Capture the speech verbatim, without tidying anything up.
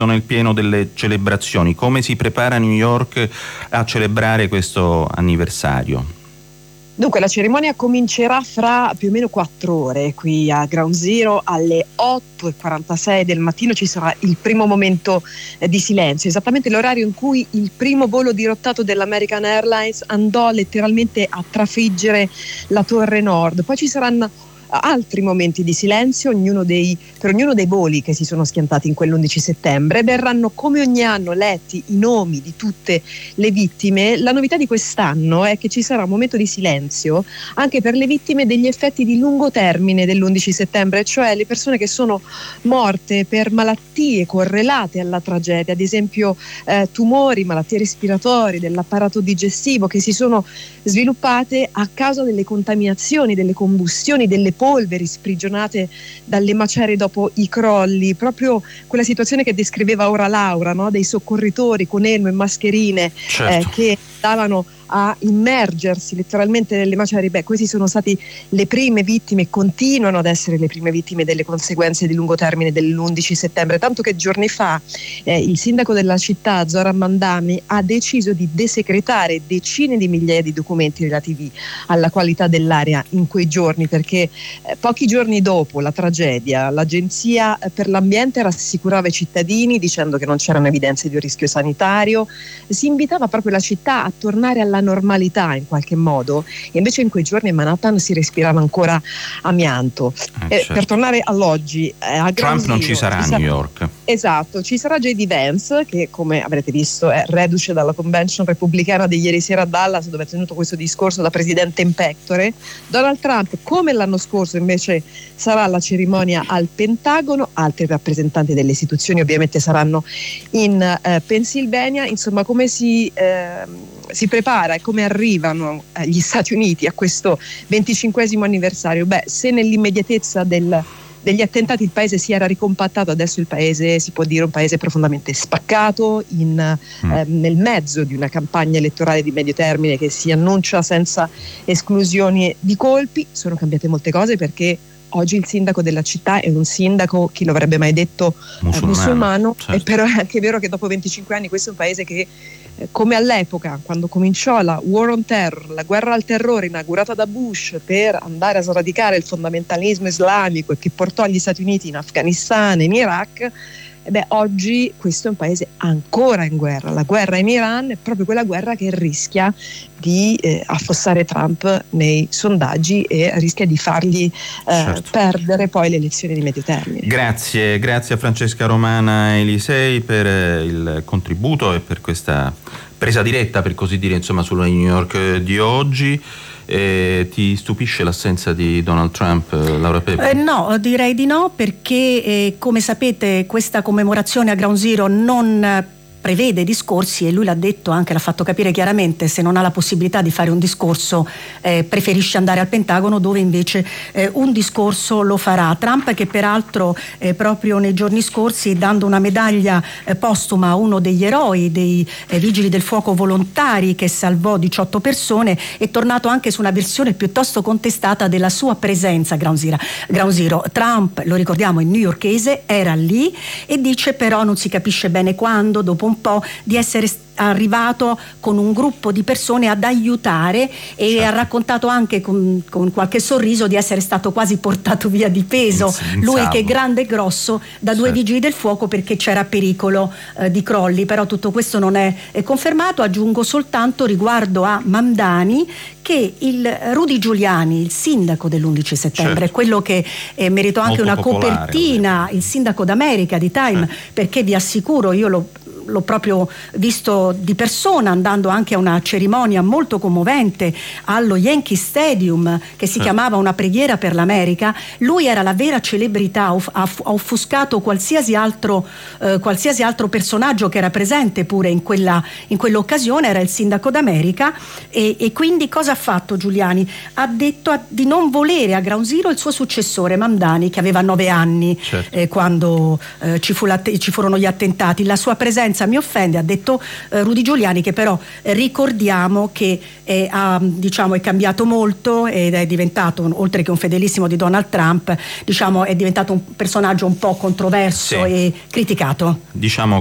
nel pieno delle celebrazioni. Come si prepara New York a celebrare questo anniversario? Dunque, la cerimonia comincerà fra più o meno quattro ore qui a Ground Zero. Alle otto e quarantasei del mattino ci sarà il primo momento eh, di silenzio, esattamente l'orario in cui il primo volo dirottato dell'American Airlines andò letteralmente a trafiggere la Torre Nord. Poi ci saranno altri momenti di silenzio, ognuno dei, per ognuno dei voli che si sono schiantati in quell'undici settembre. Verranno come ogni anno letti i nomi di tutte le vittime. La novità di quest'anno è che ci sarà un momento di silenzio anche per le vittime degli effetti di lungo termine dell'undici settembre, cioè le persone che sono morte per malattie correlate alla tragedia, ad esempio eh, tumori, malattie respiratorie, dell'apparato digestivo, che si sono sviluppate a causa delle contaminazioni, delle combustioni, delle polveri sprigionate dalle macerie dopo i crolli, proprio quella situazione che descriveva ora Laura, no? Dei soccorritori con elmo e mascherine, certo. eh, che davano a immergersi letteralmente nelle macerie. Beh, queste sono state le prime vittime, continuano ad essere le prime vittime delle conseguenze di lungo termine dell'undici settembre, tanto che giorni fa eh, il sindaco della città, Zoran Mandani, ha deciso di desecretare decine di migliaia di documenti relativi alla qualità dell'aria in quei giorni, perché eh, pochi giorni dopo la tragedia l'Agenzia per l'Ambiente rassicurava i cittadini dicendo che non c'erano evidenze di un rischio sanitario, si invitava proprio la città a tornare alla normalità in qualche modo, e invece in quei giorni a Manhattan si respirava ancora amianto. Eh, eh, certo. Per tornare all'oggi, eh, a Trump non ci sarà a New York. Esatto, ci sarà J D Vance, che come avrete visto è reduce dalla convention repubblicana di ieri sera a Dallas, dove ha tenuto questo discorso da presidente in pectore. Donald Trump, come l'anno scorso, invece sarà alla cerimonia al Pentagono. Altri rappresentanti delle istituzioni ovviamente saranno in eh, Pennsylvania. Insomma, come si eh, si prepara e come arrivano eh, gli Stati Uniti a questo venticinquesimo anniversario? Beh, se nell'immediatezza del degli attentati il paese si era ricompattato, adesso il paese, si può dire, un paese profondamente spaccato, in, mm. eh, nel mezzo di una campagna elettorale di medio termine che si annuncia senza esclusioni di colpi. Sono cambiate molte cose, perché oggi il sindaco della città è un sindaco, chi lo avrebbe mai detto, musulmano, eh, musulmano. Certo. E però è anche vero che dopo venticinque anni questo è un paese che, eh, come all'epoca quando cominciò la War on Terror, la guerra al terrore inaugurata da Bush per andare a sradicare il fondamentalismo islamico e che portò gli Stati Uniti in Afghanistan e in Iraq, e beh, oggi questo è un paese ancora in guerra. La guerra in Iran è proprio quella guerra che rischia di eh, affossare Trump nei sondaggi e rischia di fargli eh, certo. perdere poi le elezioni di medio termine. Grazie, grazie a Francesca Romana Elisei per il contributo e per questa presa diretta, per così dire, insomma, sulla New York di oggi. Eh, ti stupisce l'assenza di Donald Trump, Laura Pepe? Eh, no, direi di no, perché eh, come sapete questa commemorazione a Ground Zero non prevede discorsi, e lui l'ha detto anche, l'ha fatto capire chiaramente: se non ha la possibilità di fare un discorso eh, preferisce andare al Pentagono, dove invece eh, un discorso lo farà. Trump, che peraltro eh, proprio nei giorni scorsi, dando una medaglia eh, postuma a uno degli eroi dei eh, vigili del fuoco volontari che salvò diciotto persone, è tornato anche su una versione piuttosto contestata della sua presenza a Ground Zero. Ground Zero. Trump, lo ricordiamo, è newyorkese, era lì, e dice però non si capisce bene quando, dopo un po' di essere arrivato con un gruppo di persone ad aiutare, e certo. ha raccontato anche con, con qualche sorriso di essere stato quasi portato via di peso, lui che è grande e grosso, da due certo. vigili del fuoco, perché c'era pericolo eh, di crolli. Però tutto questo non è, è confermato. Aggiungo soltanto riguardo a Mamdani che il Rudy Giuliani, il sindaco dell'undici settembre, certo. quello che eh, meritò anche Molto una popolare, copertina, ovviamente. Il sindaco d'America di Time, certo. perché vi assicuro, io lo l'ho proprio visto di persona, andando anche a una cerimonia molto commovente allo Yankee Stadium che si sì. chiamava Una preghiera per l'America. Lui era la vera celebrità, ha offuscato qualsiasi altro eh, qualsiasi altro personaggio che era presente pure in quella in quell'occasione. Era il sindaco d'America, e, e quindi cosa ha fatto Giuliani? Ha detto a, di non volere a Ground Zero il suo successore Mamdani, che aveva nove anni certo. eh, quando eh, ci, fu ci furono gli attentati. La sua presenza differenza mi offende, ha detto eh, Rudy Giuliani, che però eh, ricordiamo che è, ha, diciamo, è cambiato molto ed è diventato, oltre che un fedelissimo di Donald Trump, diciamo, è diventato un personaggio un po' controverso sì. e criticato. Diciamo